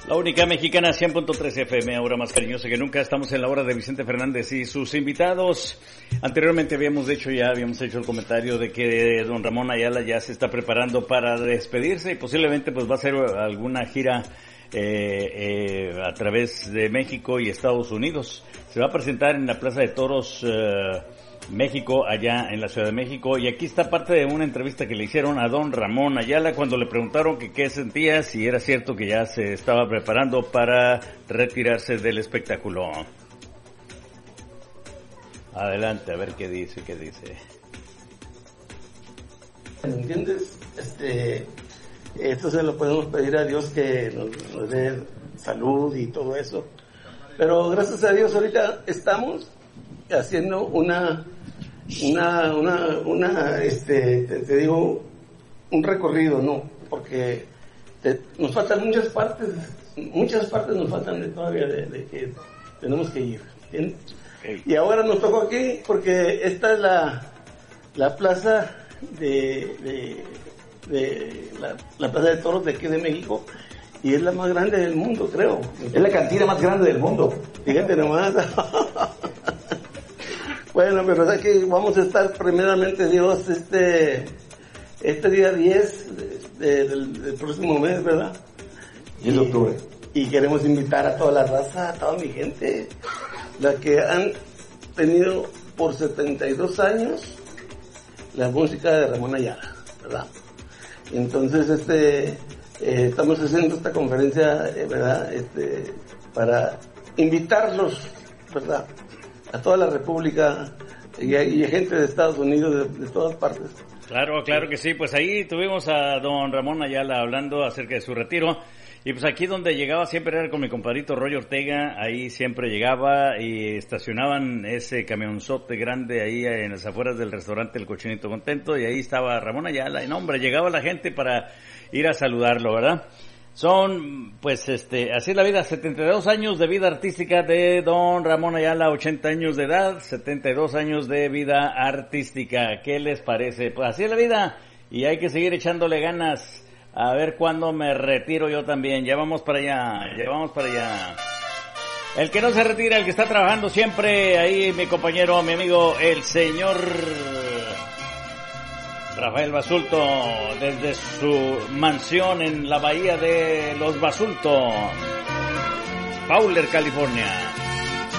La única mexicana, 100.3 FM, ahora más cariñosa que nunca. Estamos en la hora de Vicente Fernández y sus invitados. Anteriormente habíamos hecho el comentario de que don Ramón Ayala ya se está preparando para despedirse y posiblemente pues va a hacer alguna gira a través de México y Estados Unidos. Se va a presentar en la Plaza de Toros México, allá en la Ciudad de México, y aquí está parte de una entrevista que le hicieron a don Ramón Ayala cuando le preguntaron que qué sentía, si era cierto que ya se estaba preparando para retirarse del espectáculo. Adelante, a ver qué dice. ¿Me entiendes? Esto se lo podemos pedir a Dios que nos dé salud y todo eso, pero gracias a Dios ahorita estamos haciendo te digo, un recorrido, ¿no? Porque nos faltan muchas partes nos faltan todavía de que tenemos que ir, ¿entiendes? Okay. Y ahora nos tocó aquí porque esta es la plaza la plaza de toros de aquí de México, y es la más grande del mundo, creo. Es la cantina más grande del mundo. Fíjate nomás. Bueno, pero es que vamos a estar primeramente, Dios, este día 10 del próximo mes, ¿verdad? 10 de octubre. Y queremos invitar a toda la raza, a toda mi gente, la que han tenido por 72 años la música de Ramón Ayala, ¿verdad? Entonces, estamos haciendo esta conferencia, ¿verdad? Para invitarlos, ¿verdad? A toda la República y a gente de Estados Unidos, de todas partes. Claro que sí. Pues ahí tuvimos a don Ramón Ayala hablando acerca de su retiro. Y pues aquí donde llegaba siempre era con mi compadrito Roy Ortega. Ahí siempre llegaba y estacionaban ese camionzote grande ahí en las afueras del restaurante El Cochinito Contento. Y ahí estaba Ramón Ayala. Y no, hombre, llegaba la gente para ir a saludarlo, ¿verdad? Son, pues, así es la vida, 72 años de vida artística de don Ramón Ayala, 80 años de edad, 72 años de vida artística. ¿Qué les parece? Pues así es la vida y hay que seguir echándole ganas. A ver cuándo me retiro yo también. Ya vamos para allá. El que no se retira, el que está trabajando siempre, ahí mi compañero, mi amigo, el señor Rafael Basulto, desde su mansión en la bahía de Los Basulto, Fowler, California.